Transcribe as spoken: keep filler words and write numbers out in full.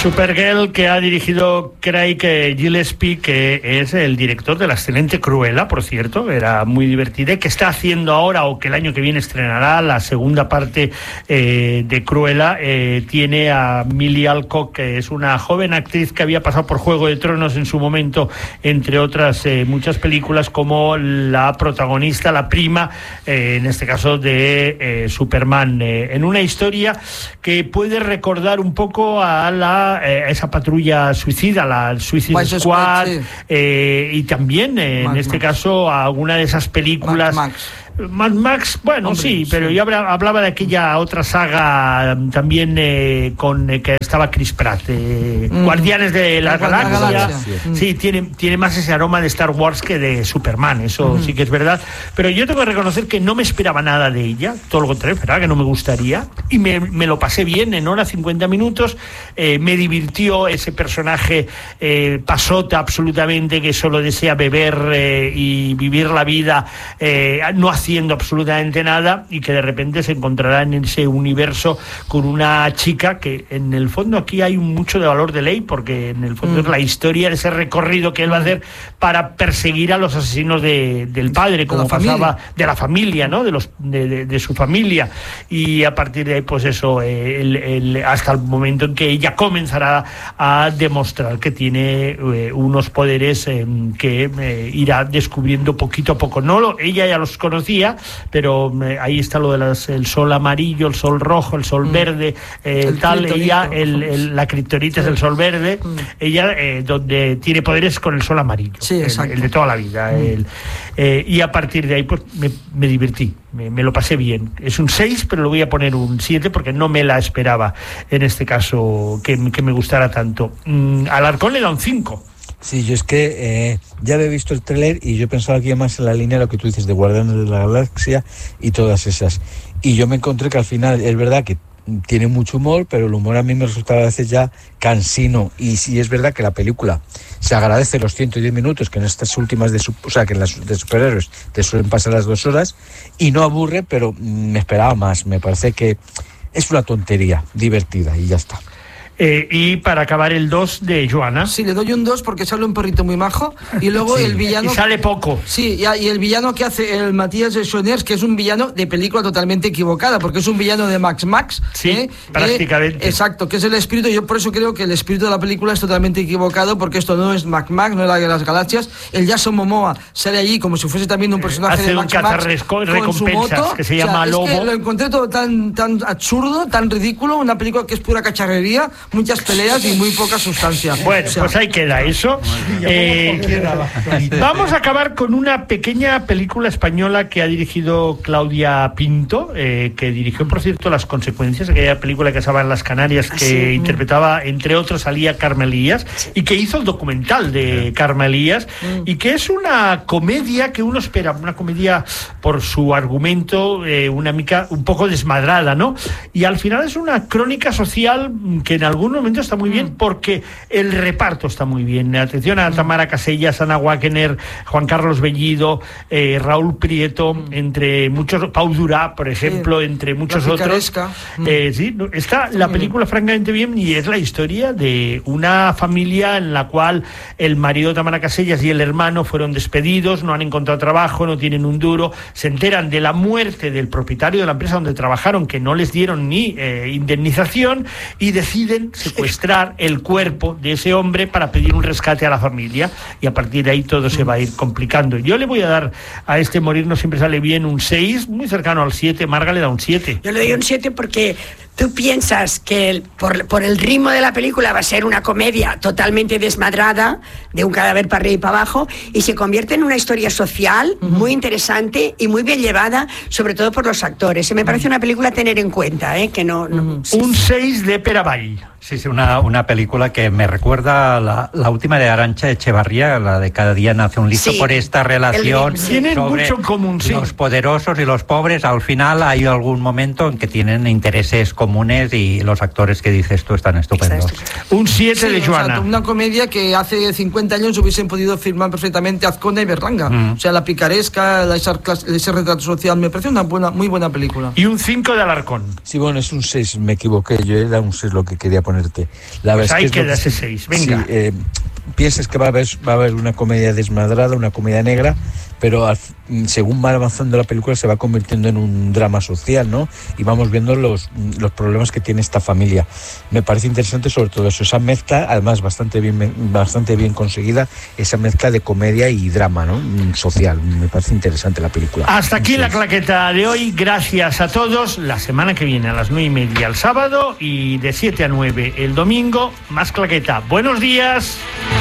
Supergirl, que ha dirigido Craig Gillespie, que es el director de la excelente Cruella, por cierto, era muy divertida, que está haciendo ahora, o que el año que viene estrenará, la segunda parte eh, de Cruella. Eh, tiene a Millie Alcock, que es una joven actriz que había pasado por Juego de Tronos en su momento, entre otras eh, muchas películas, como la protagonista, la prima, eh, en este caso de eh, Superman, eh, en una historia que puede recordar un poco a la Eh, esa patrulla suicida, la Suicide Max Squad, Squad, sí. eh, y también eh, en este Max. caso a alguna de esas películas. Max, Max. Mad Max, bueno, Hombre, sí, pero sí. yo hablaba de aquella otra saga también eh, con eh, que estaba Chris Pratt, eh, mm. Guardianes de la, la Galaxia. Galaxia. Sí, sí tiene, tiene más ese aroma de Star Wars que de Superman, eso mm. sí que es verdad. Pero yo tengo que reconocer que no me esperaba nada de ella, todo lo contrario, esperaba que no me gustaría, y me, me lo pasé bien en hora cincuenta minutos, eh, me divirtió ese personaje eh, pasota absolutamente, que solo desea beber eh, y vivir la vida, eh, no hace haciendo absolutamente nada, y que de repente se encontrará en ese universo con una chica que en el fondo aquí hay mucho de valor de ley, porque en el fondo mm. es la historia de ese recorrido que él va a hacer para perseguir a los asesinos de, del padre, como de pasaba de la familia, ¿no? de, los, de, de, de su familia, y a partir de ahí pues eso, eh, el, el, hasta el momento en que ella comenzará a demostrar que tiene eh, unos poderes eh, que eh, irá descubriendo poquito a poco. No lo, ella ya los conocía, pero eh, ahí está lo del el sol amarillo, el sol rojo, el sol mm. verde, eh, el tal, ella, el, el, la kriptonita sí. es el sol verde, mm. ella eh, donde tiene poderes con el sol amarillo, sí, el, el de toda la vida, mm. el, eh, y a partir de ahí pues me, me divertí, me, me lo pasé bien. Es un seis, pero lo voy a poner un siete porque no me la esperaba en este caso que, que me gustara tanto. Mm, Alarcón le da un cinco. Sí, yo es que eh, ya había visto el tráiler y yo pensaba que iba más en la línea de lo que tú dices de Guardianes de la Galaxia y todas esas. Y yo me encontré que al final es verdad que tiene mucho humor, pero el humor a mí me resultaba a veces ya cansino. Y sí es verdad que la película se agradece los ciento diez minutos, que en estas últimas de, o sea, que en las de superhéroes te suelen pasar las dos horas, y no aburre, pero me esperaba más. Me parece que es una tontería divertida y ya está. Eh, y para acabar el dos de Joana. Sí, le doy un dos porque sale un perrito muy majo. Y luego sí, el villano... Y sale poco. Sí, y el villano que hace el Matías Schoenaerts, que es un villano de película totalmente equivocada, porque es un villano de Max Max. Sí, ¿eh? prácticamente. Eh, exacto, que es el espíritu. Yo por eso creo que el espíritu de la película es totalmente equivocado, porque esto no es Max Max, no es la de las galaxias. El Jason Momoa sale allí como si fuese también un personaje hace de Max un Max con su moto, que se llama o sea, Lobo. Es que lo encontré todo tan, tan absurdo, tan ridículo, una película que es pura cacharrería, muchas peleas y muy poca sustancia. Bueno, o sea, pues ahí queda eso. Eh, vamos a acabar con una pequeña película española que ha dirigido Claudia Pinto, eh, que dirigió, por cierto, Las Consecuencias, aquella película que estaba en las Canarias, que sí. interpretaba, entre otros, salía Carmen Elías, y que hizo el documental de Carmen Elías, y que es una comedia que uno espera, una comedia por su argumento, eh, una mica un poco desmadrada, ¿no? Y al final es una crónica social que en algún momento está muy bien, porque el reparto está muy bien. Atención a Tamara Casellas, Ana Wagner, Juan Carlos Bellido, eh, Raúl Prieto, entre muchos, Pau Durá, por ejemplo, sí. entre muchos otros. Eh, sí, está la película francamente bien, y es la historia de una familia en la cual el marido de Tamara Casellas y el hermano fueron despedidos, no han encontrado trabajo, no tienen un duro, se enteran de la muerte del propietario de la empresa donde trabajaron, que no les dieron ni eh, indemnización, y deciden secuestrar el cuerpo de ese hombre para pedir un rescate a la familia, y a partir de ahí todo se va a ir complicando. Yo le voy a dar a este Morir no siempre sale bien un seis, muy cercano al siete. Marga le da un siete. Yo le doy un siete porque tú piensas que el, por, por el ritmo de la película va a ser una comedia totalmente desmadrada, de un cadáver para arriba y para abajo, y se convierte en una historia social uh-huh. muy interesante y muy bien llevada, sobre todo por los actores. Se me parece una película a tener en cuenta, ¿eh? Que no, no uh-huh. sí, un seis de Peravall. Sí, sí, una, una película que me recuerda a la, la última de Arantxa Echevarría, la de Cada día nace un listo, sí, por esta relación tienen mucho en común, sí. los poderosos y los pobres. Al final hay algún momento en que tienen intereses comunes, y los actores que dices tú están estupendos. Exacto. Un siete sí, de Joana. O sea, una comedia que hace cincuenta años hubiesen podido firmar perfectamente Azcona y Berlanga. Mm. O sea, la picaresca, la, esa, ese retrato social, me parece una buena, muy buena película. Y un cinco de Alarcón. Sí, bueno, es un seis, me equivoqué, yo era un seis lo que quería poner. ponerte. La pues ahí es queda ese seis, venga. Sí, eh, piensas que va a haber, va a haber una comedia desmadrada, una comedia negra, pero al, según va avanzando la película se va convirtiendo en un drama social, ¿no? Y vamos viendo los, los problemas que tiene esta familia. Me parece interesante sobre todo eso, esa mezcla, además bastante bien, bastante bien conseguida, esa mezcla de comedia y drama, ¿no? Social. Me parece interesante la película. Hasta aquí la claqueta de hoy. Gracias a todos. La semana que viene a las nueve y media el sábado y de siete a nueve el domingo, más claqueta. Buenos días.